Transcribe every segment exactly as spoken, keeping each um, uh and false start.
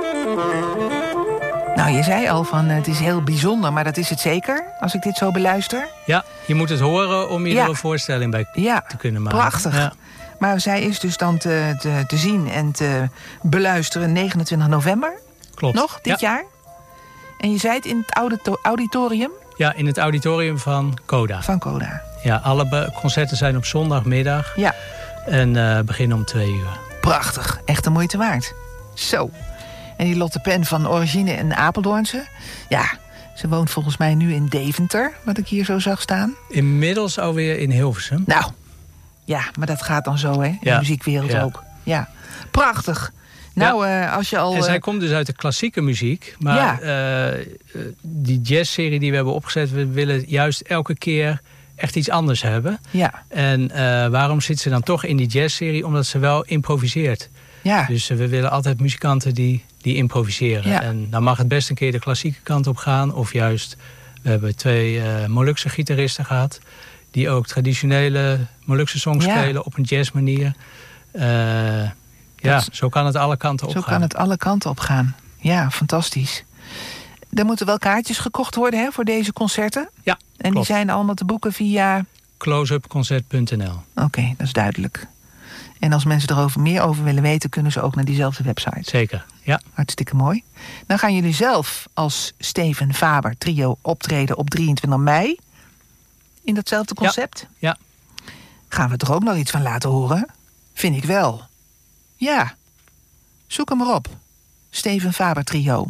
Nou, je zei al van het is heel bijzonder, maar dat is het zeker, als ik dit zo beluister. Ja, je moet het horen om je Ja. er een voorstelling bij Ja, te kunnen maken. prachtig. Ja. Maar zij is dus dan te, te, te zien en te beluisteren negenentwintig november. Klopt. Nog, dit Ja. jaar. En je zei het in het audito- auditorium Ja, in het auditorium van Coda. van Coda. Ja, alle be- concerten zijn op zondagmiddag Ja, en eh, beginnen om twee uur. prachtig. Echt de moeite waard. Zo. En die Lotte Pen van origine een Apeldoornse. Ja, ze woont volgens mij nu in Deventer, wat ik hier zo zag staan. Inmiddels alweer in Hilversum. Nou, ja, maar dat gaat dan zo, hè? In Ja. de muziekwereld Ja. ook. Ja, prachtig. Nou, eh, als je al... En zij eh, komt dus uit de klassieke muziek. Maar Ja. eh, eh, die jazzserie die we hebben opgezet, we willen juist elke keer echt iets anders hebben. ja, En eh, waarom zit ze dan toch in die jazzserie? Omdat ze wel improviseert. ja, Dus eh, we willen altijd muzikanten die, die improviseren. Ja. En dan mag het best een keer de klassieke kant op gaan. Of juist, we hebben twee uh, Molukse gitaristen gehad. Die ook traditionele Molukse songs Ja. spelen op een jazzmanier. Uh, ja, Dat- zo kan het alle kanten op zo gaan. kan het alle kanten op gaan. Ja, fantastisch. Er moeten wel kaartjes gekocht worden, hè, voor deze concerten. Ja, En die klopt. zijn allemaal te boeken via... closeupconcert punt n l. Oké, dat is duidelijk. En als mensen erover meer over willen weten, kunnen ze ook naar diezelfde website. Zeker, ja. Hartstikke mooi. Dan gaan jullie zelf als Steven Faber trio optreden op drieëntwintig mei. In datzelfde concept. Ja. Gaan we er ook nog iets van laten horen? Vind ik wel. Ja. Zoek hem maar op. Steven Faber trio.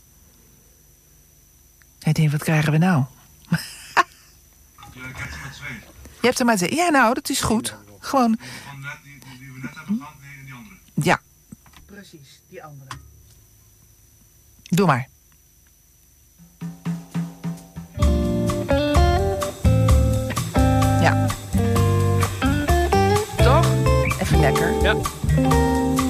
Hij denkt, wat krijgen we nou? Ja, ik heb er maar twee. Je hebt er maar twee. Ja, nou, dat is goed. Gewoon, Van net, die, die, die we net hebben gehad, nee, en die andere. ja. Precies, die andere. Doe maar. Ja. Toch? Even lekker. Ja.